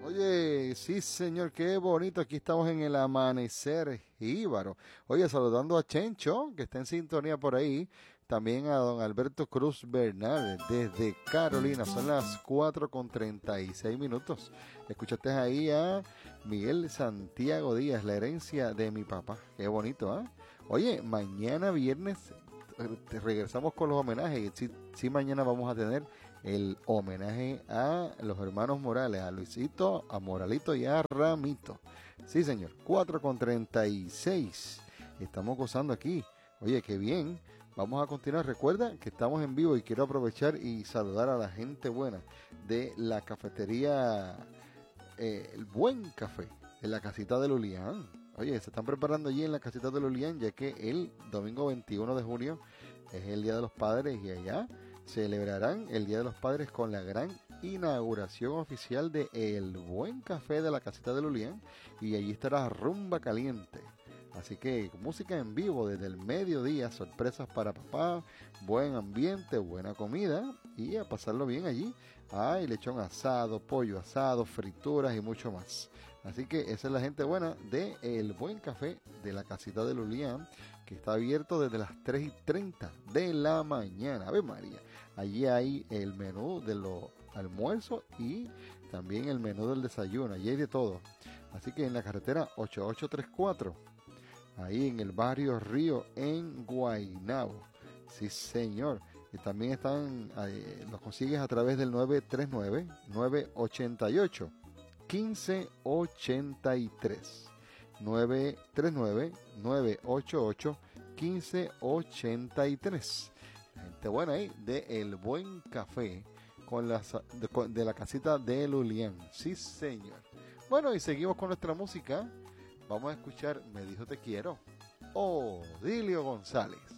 Oye, sí señor, qué bonito. Aquí estamos en el amanecer jíbaro. Oye, saludando a Chencho, que está en sintonía por ahí. También a don Alberto Cruz Bernal, desde Carolina. Son las 4:36. Escuchaste ahí a Miguel Santiago Díaz, la herencia de mi papá. Qué bonito, ¿ah? Oye, mañana viernes regresamos con los homenajes. Y sí, sí, mañana vamos a tener el homenaje a los hermanos Morales, a Luisito, a Moralito y a Ramito. Sí, señor, 4:36. Estamos gozando aquí. Oye, qué bien. Vamos a continuar. Recuerda que estamos en vivo y quiero aprovechar y saludar a la gente buena de la cafetería El Buen Café, en la casita de Lulián. Oye, se están preparando allí en la casita de Lulián, ya que el domingo 21 de junio es el Día de los Padres y allá celebrarán el Día de los Padres con la gran inauguración oficial de El Buen Café de la casita de Lulián, y allí estará rumba caliente. Así que música en vivo desde el mediodía, sorpresas para papá, buen ambiente, buena comida y a pasarlo bien allí. Hay lechón asado, pollo asado, frituras y mucho más. Así que esa es la gente buena de El Buen Café de la casita de Lulián, que está abierto desde las 3:30 de la mañana. Ave María, allí hay el menú de los almuerzos y también el menú del desayuno. Allí hay de todo. Así que en la carretera 8834, ahí en el barrio Río, en Guaynabo. Sí, señor. Y también están, los consigues a través del 939-988-1583. 939-988-1583. La gente buena ahí de El Buen Café de la casita de Lulián. Sí, señor. Bueno, y seguimos con nuestra música. Vamos a escuchar Me dijo te quiero, Odilio González.